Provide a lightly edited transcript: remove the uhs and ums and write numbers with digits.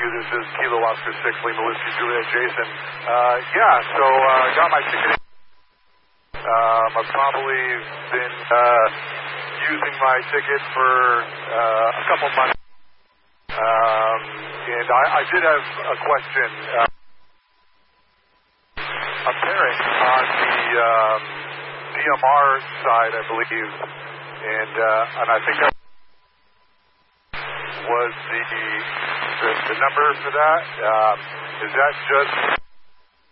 This is Kilo Oscar 6, Lima Whiskey Juliet Jason. So got my ticket. I've probably been using my ticket for a couple months. And I did have a question. A parent on the DMR side, I believe, and I think that was the number for that. Is that just